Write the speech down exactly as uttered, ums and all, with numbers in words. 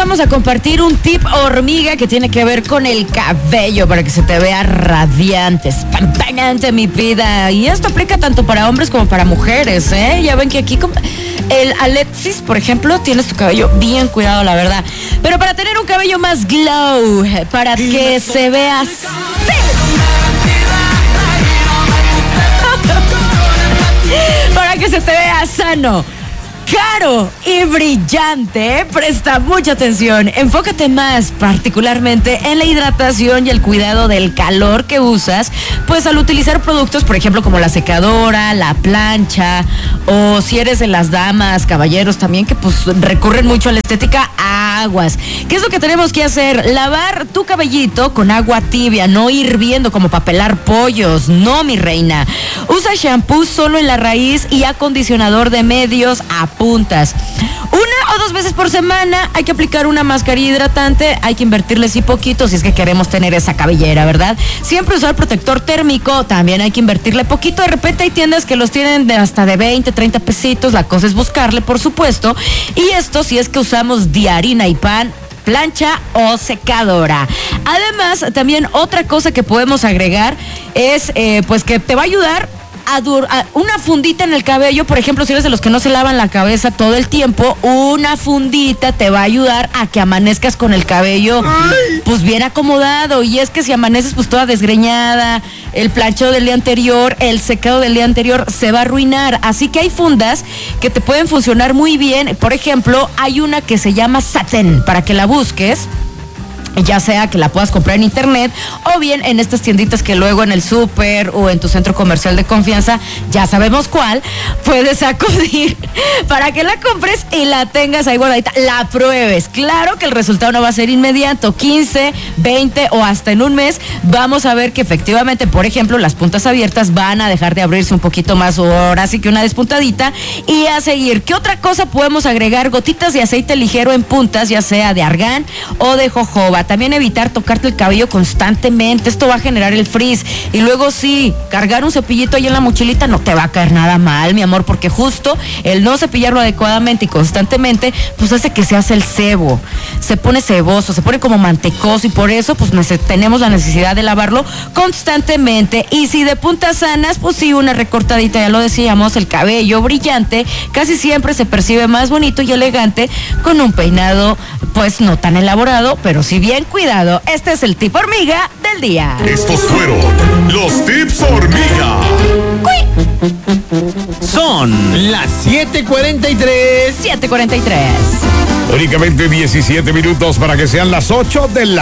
vamos a compartir un tip hormiga que tiene que ver con el cabello para que se te vea radiante, espampanante, mi vida. Y esto aplica tanto para hombres como para mujeres, ¿eh? Ya ven que aquí el Alexis, por ejemplo, tienes tu cabello bien cuidado, la verdad. Pero para tener un cabello más glow, para que se vea así, para que se te vea sano, caro y brillante, presta mucha atención. Enfócate más particularmente en la hidratación y el cuidado del calor que usas, pues al utilizar productos, por ejemplo, como la secadora, la plancha, o si eres de las damas, caballeros también, que pues recurren mucho a la estética, aguas. ¿Qué es lo que tenemos que hacer? Lavar tu cabellito con agua tibia, no hirviendo como para pelar pollos, no, mi reina. Usa shampoo solo en la raíz y acondicionador de medios a puntas. Una o dos veces por semana hay que aplicar una mascarilla hidratante, hay que invertirle sí poquito si es que queremos tener esa cabellera, ¿verdad? Siempre usar protector térmico, también hay que invertirle poquito. De repente hay tiendas que los tienen de hasta de veinte, treinta pesitos, la cosa es buscarle, por supuesto. Y esto si es que usamos de harina y pan, plancha o secadora. Además, también otra cosa que podemos agregar es eh, pues que te va a ayudar a dur- a una fundita en el cabello. Por ejemplo, si eres de los que no se lavan la cabeza todo el tiempo, una fundita te va a ayudar a que amanezcas con el cabello Ay. pues bien acomodado. Y es que si amaneces pues toda desgreñada, el planchado del día anterior, el secado del día anterior se va a arruinar. Así que hay fundas que te pueden funcionar muy bien. Por ejemplo, hay una que se llama Satin, para que la busques, ya sea que la puedas comprar en internet o bien en estas tienditas que luego en el súper o en tu centro comercial de confianza, ya sabemos cuál, puedes acudir para que la compres y la tengas ahí guardadita, la pruebes. Claro que el resultado no va a ser inmediato, quince, veinte o hasta en un mes vamos a ver que efectivamente, por ejemplo, las puntas abiertas van a dejar de abrirse un poquito más, o ahora sí que una despuntadita, y a seguir. ¿Qué otra cosa podemos agregar? Gotitas de aceite ligero en puntas, ya sea de argán o de jojoba. También evitar tocarte el cabello constantemente, esto va a generar el frizz. Y luego sí, cargar un cepillito ahí en la mochilita no te va a caer nada mal, mi amor, porque justo el no cepillarlo adecuadamente y constantemente, pues hace que se hace el cebo, se pone ceboso, se pone como mantecoso, y por eso pues nece- tenemos la necesidad de lavarlo constantemente. Y si de puntas sanas, pues sí, una recortadita, ya lo decíamos, el cabello brillante casi siempre se percibe más bonito y elegante con un peinado pues no tan elaborado, pero sí bien cuidado. Este es el tip hormiga del día. Estos fueron los tips hormiga. ¡Cuy! Son las siete cuarenta y tres. siete cuarenta y tres. Únicamente diecisiete minutos para que sean las ocho de la